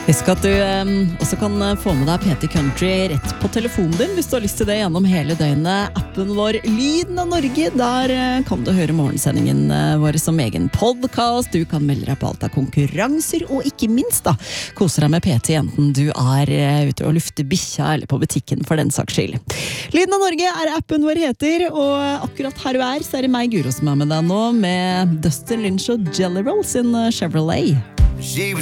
Husk at du også kan få med deg PT Country rett på telefonen din hvis du har lyst til det gjennom hele døgnet. Appen vår Lyden av Norge, der kan du høre morgensendingen vår som egen podcast. Du kan melde deg på alt av konkurranser, og ikke minst da, kose deg med PT enten du er ute og lufter bikkja eller på butikken for den saks skyld. Lyden av Norge er appen vår heter, og akkurat her du er, så er det meg, Guro, som er med deg nå med Dustin Lynch og Jelly Roll sin Chevrolet. She was